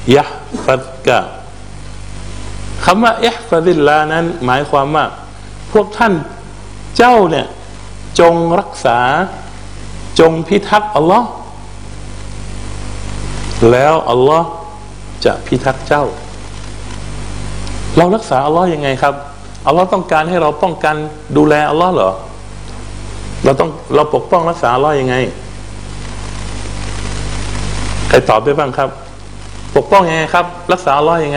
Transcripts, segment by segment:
ยะฟัดกะคำว่าอิฮฟาซิลลานั้นหมายความว่าพวกท่านเจ้าเนี่ยจงรักษาจงพิทักษ์อัลลอฮ์แล้วอัลลอฮ์จะพิทักษ์เจ้าเรารักษาอัลลอฮ์ยังไงครับอัลลอฮ์ต้องการให้เราป้องกันดูแลอัลลอฮ์เหรอเราปกป้องรักษาอัลลอฮ์ยังไงใครตอบได้บ้างครับปกป้องยังไงครับรักษาอัลลอฮ์ยังไง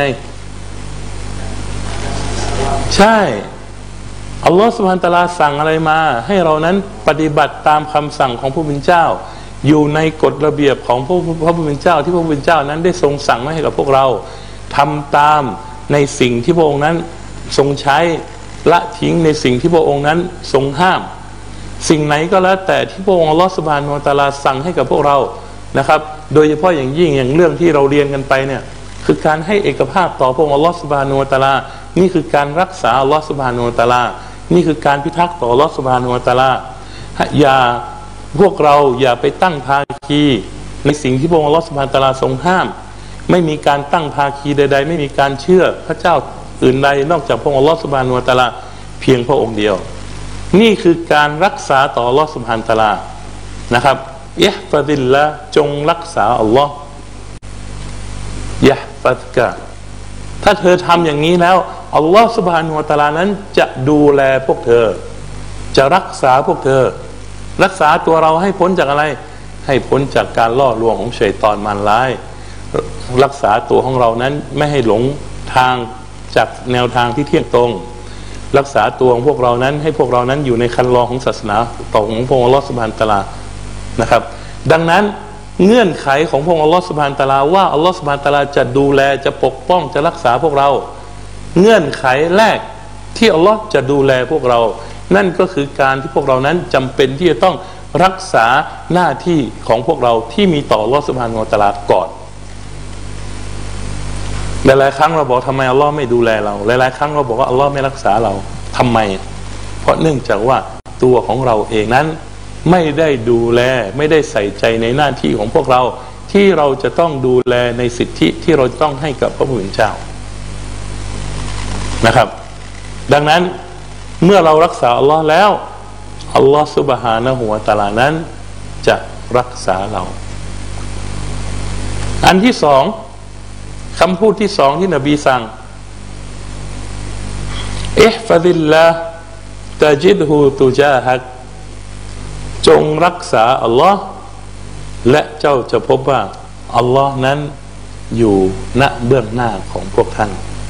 ใช่อัลลอฮ์ซุบฮานะฮูวะตะอาลาสั่งอะไรมาให้เรานั้นปฏิบัติตามคำสั่งของพระผู้เป็นเจ้าอยู่ในกฎระเบียบของพระผู้เป็นเจ้าที่พระผู้เป็นเจ้านั้นได้ทรงสั่งไว้ให้กับพวกเราทำตามในสิ่งที่พระองค์นั้นทรงใช้ละทิ้งในสิ่งที่พระองค์นั้นทรงห้ามสิ่งไหนก็แล้วแต่ที่พระองค์อัลลอฮ์ซุบฮานะฮูวะตะอาลาสั่งให้กับพวกเรานะครับโดยเฉพาะอย่างยิ่งอย่างเรื่องที่เราเรียนกันไปเนี่ยคือการให้เอกภาพต่อพระองค์อัลลอฮ์ซุบฮานะฮูวะตะอาลานี่คือการรักษาอัลลอฮ์ซุบฮานะฮูวะตะอาลานี่คือการพิทักษ์ต่ออัลลอฮ์ซุบฮานะฮูวะตะอาลาพวกเราอย่าไปตั้งภาคีในสิ่งที่พระองค์อัลลอฮฺซุบฮานะฮูวะตะอาลาทรงห้ามไม่มีการตั้งภาคีใดๆไม่มีการเชื่อพระเจ้าอื่นใดนอกจากพระองค์อัลลอฮฺซุบฮานะฮูวะตะอาลาเพียงพระองค์เดียวนี่คือการรักษาต่ออัลลอฮฺซุบฮานะฮูวะตะอาลานะครับอิฮฟาซิลละจงรักษาอัลลอฮฺยะฮฟัดกะถ้าเธอทำอย่างนี้แล้วอัลลอฮฺซุบฮานะฮูวะตะอาลานั้นจะดูแลพวกเธอจะรักษาพวกเธอรักษาตัวเราให้พ้นจากอะไรให้พ้นจากการล่อลวงของชัยฏอนมารร้ายรักษาตัวของเรานั้นไม่ให้หลงทางจากแนวทางที่เที่ยงตรงรักษาตัวของพวกเรานั้นให้พวกเรานั้นอยู่ในคันลองของศาสนาต่อของพระองค์อัลลอฮฺซุบฮานะฮูวะตะอาลานะครับดังนั้นเงื่อนไขของพระองค์อัลลอฮฺซุบฮานะฮูวะตะอาลาว่าอัลลอฮฺซุบฮานะฮูวะตะอาลาจะดูแลจะปกป้องจะรักษาพวกเราเงื่อนไขแรกที่อัลลอฮฺจะดูแลพวกเรานั่นก็คือการที่พวกเรานั้นจำเป็นที่จะต้องรักษาหน้าที่ของพวกเราที่มีต่ออัลลอฮฺซุบฮานะฮูวะตะอาลาก่อนหลายๆครั้งเราบอกทำไมอัลลอฮ์ไม่ดูแลเราหลายๆครั้งเราบอกว่าอัลลอฮ์ไม่รักษาเราทำไมเพราะเนื่องจากว่าตัวของเราเองนั้นไม่ได้ดูแลไม่ได้ใส่ใจในหน้าที่ของพวกเราที่เราจะต้องดูแลในสิทธิที่เราต้องให้กับพระผู้เป็นเจ้านะครับดังนั้นเมื่อเรารักษาอัลลอฮ์แล้วอัลลอฮ์ซุบฮานะฮูวะตะอาลานั้นจะรักษาเราอันที่สองคำพูดที่สองที่นบีสั่งอิฮฟาซิลลาตะจิดฮูตุจาฮักจงรักษาอัลลอฮ์และเจ้าจะพบว่าอัลลอฮ์นั้นอยู่ณเบื้องหน้าของพวกท่าน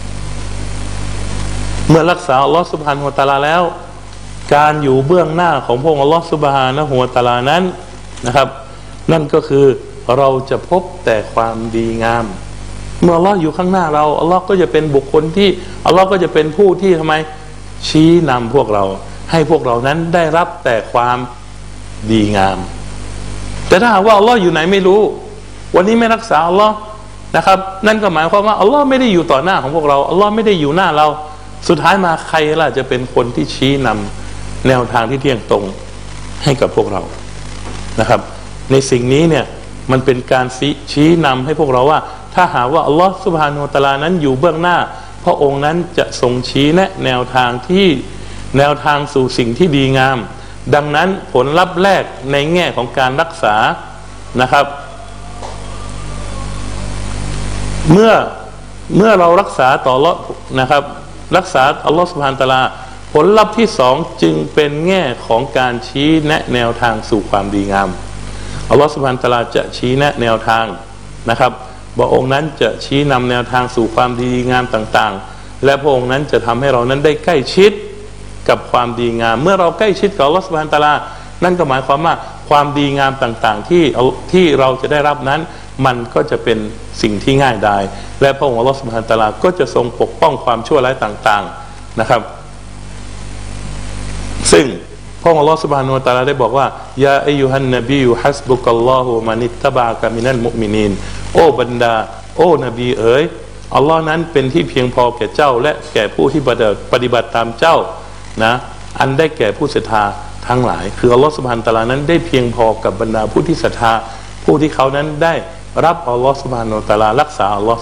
เมื่อรักษาอัลลอฮ์ซุบฮานะฮูวะตะอาลาแล้วการอยู่เบื้องหน้าของพระองค์อัลลอฮ์ซุบฮานะฮูวะตะอาลานั้นนะครับนั่นก็คือเราจะพบแต่ความดีงามเมื่ออัลลอฮ์อยู่ข้างหน้าเราอัลลอฮ์ก็จะเป็นบุคคลที่อัลลอฮ์ก็จะเป็นผู้ที่ทำไมชี้นำพวกเราให้พวกเรานั้นได้รับแต่ความดีงามแต่ถ้าหากว่าอัลลอฮ์อยู่ไหนไม่รู้วันนี้ไม่รักษาอัลลอฮ์นะครับนั่นก็หมายความว่าอัลลอฮ์ไม่ได้อยู่ต่อหน้าของพวกเราอัลลอฮ์ไม่ได้อยู่หน้าเราสุดท้ายมาใครล่ะจะเป็นคนที่ชี้นำแนวทางที่เที่ยงตรงให้กับพวกเรานะครับในสิ่งนี้เนี่ยมันเป็นการชี้นำให้พวกเราว่าถ้าหากว่าอัลลอฮฺซุบฮานะฮูวะตะอาลานั้นอยู่เบื้องหน้าพระองค์นั้นจะทรงชี้แนะแนวทางสู่สิ่งที่ดีงามดังนั้นผลลัพธ์แรกในแง่ของการรักษานะครับเมื่อเรารักษาต่ออัลลอฮ์นะครับรักษาอัลลอฮฺซุบฮานะฮูวะตะอาลาผลลัพธ์ที่สองจึงเป็นแง่ของการชี้แนะแนวทางสู่ความดีงามอัลลอฮฺซุบฮานะฮูวะตะอาลาจะชี้แนะแนวทางนะครับพระองค์นั้นจะชี้นำแนวทางสู่ความดีงามต่างๆและพระองค์นั้นจะทำให้เรานั้นได้ใกล้ชิดกับความดีงามเมื่อเราใกล้ชิดกับอัลลอฮฺซุบฮานะฮูวะตะอาลานั่นก็หมายความว่าความดีงามต่างๆที่เราจะได้รับนั้นมันก็จะเป็นสิ่งที่ง่ายดายและพระองค์อัลลอฮฺซุบฮานะฮูวะตะอาลาก็จะทรงปกป้องความชั่วร้ายต่างๆนะครับซึ่งพระองค์อัลลอฮฺซุบฮานะฮูวะตะอาลาได้บอกว่ายาอัยยูฮันนบีฮัสบุกัลลอฮุวะมานิตตะบะอะกะมินัลมุอ์มินีนโอ้บรรดาโอ้นบีเอ๋ยอัลลอฮ์นั้นเป็นที่เพียงพอแก่เจ้าและแก่ผู้ที่ปฏิบัติตามเจ้านะอันได้แก่ผู้ศรัทธาทั้งหลายคืออัลลอฮ์ซุบฮานะฮูวะตะอาลานั้นได้เพียงพอกับบรรดาผู้ที่ศรัทธาผู้ที่เขานั้นได้รับอัลลอฮ์ซุบฮานะฮูวะตะอาลารักษาอัลลอฮ์